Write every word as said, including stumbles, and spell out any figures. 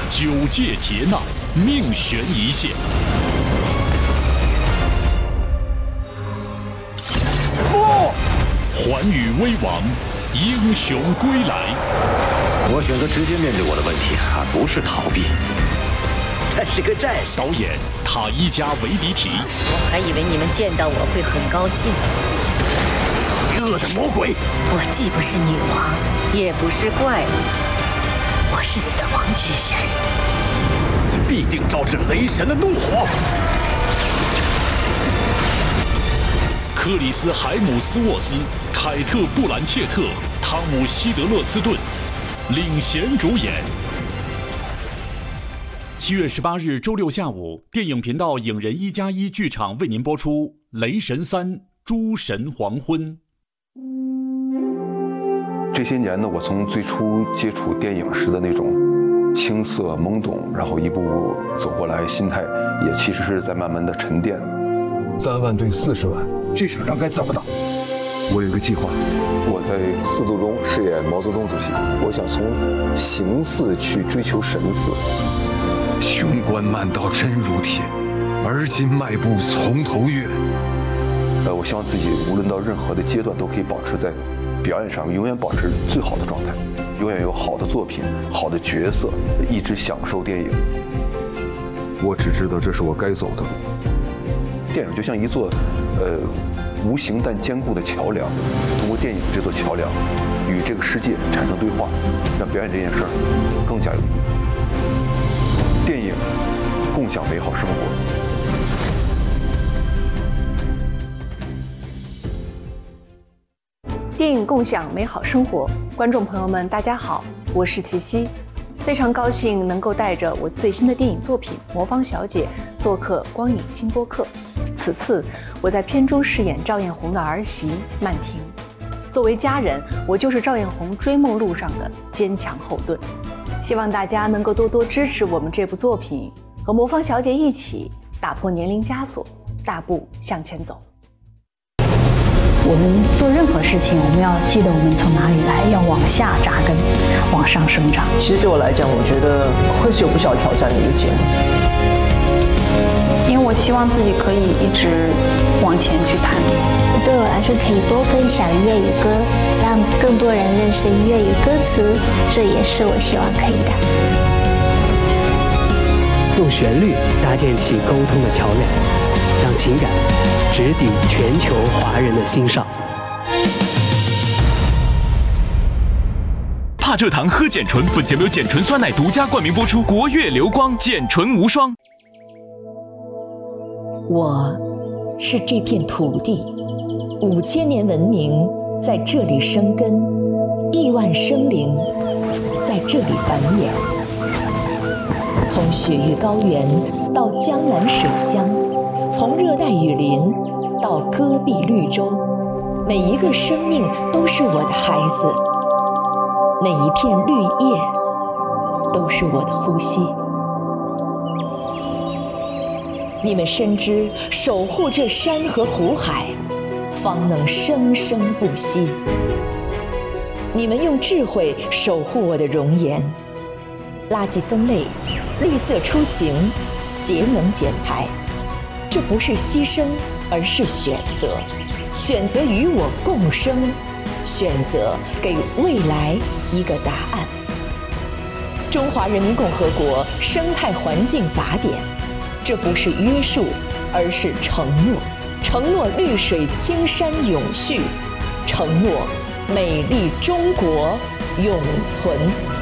九界劫难，命悬一线。 不， 寰宇威王，英雄归来。 我选择直接面对我的问题，而不是逃避。他是个战士。 导演塔伊加维迪提。 我还以为你们见到我会很高兴。 邪恶的魔鬼！ 我既不是女王，也不是怪物，我是死亡之神。 你必定招致雷神的怒火。 克里斯·海姆斯沃斯、凯特·布兰切特、汤姆·希德勒斯顿领衔主演。七月十八日周六下午，电影频道影人一加一剧场为您播出《雷神三：诸神黄昏》。 这些年呢，我从最初接触电影时的那种青涩懵懂，然后一步步走过来，心态也其实是在慢慢的沉淀。 三万对四十万，这场仗该怎么打？我有一个计划。 我在四度中饰演毛泽东主席，我想从形似去追求神似。 雄关漫道真如铁，而今迈步从头越。 呃，我希望自己无论到任何的阶段，都可以保持在表演上永远保持最好的状态，永远有好的作品、好的角色，一直享受电影。 我只知道这是我该走的路。 电影就像一座，呃，无形但坚固的桥梁，通过电影这座桥梁，与这个世界产生对话，让表演这件事儿更加有意义。电影，共享美好生活。 电影共享美好生活，观众朋友们，大家好，我是齐溪，非常高兴能够带着我最新的电影作品《魔方小姐》做客光影新播客。此次我在片中饰演赵艳红的儿媳曼婷，作为家人，我就是赵艳红追梦路上的坚强后盾。希望大家能够多多支持我们这部作品，和魔方小姐一起打破年龄枷锁，大步向前走。 我们做任何事情，我们要记得我们从哪里来，要往下扎根，往上生长。 其实对我来讲，我觉得会是有不小挑战的一个节目， 因为我希望自己可以一直往前去探。 对我来说，可以多分享粤语歌，让更多人认识粤语歌词，这也是我希望可以的。 用旋律搭建起沟通的桥梁，让情感直抵全球华人的心上。 怕蔗糖喝碱醇，本节目由碱醇酸奶独家冠名播出，国悦流光碱醇无双。 我是这片土地，五千年文明在这里生根，亿万生灵在这里繁衍。从雪域高原到江南水乡，从热带雨林到戈壁绿洲，每一个生命都是我的孩子，每一片绿叶都是我的呼吸。你们深知守护这山河湖海，方能生生不息。你们用智慧守护我的容颜，垃圾分类，绿色出行，节能减排，这不是牺牲，而是选择。选择与我共生，选择给未来一个答案。中华人民共和国生态环境法典，这不是约束，而是承诺。承诺绿水青山永续，承诺美丽中国永存。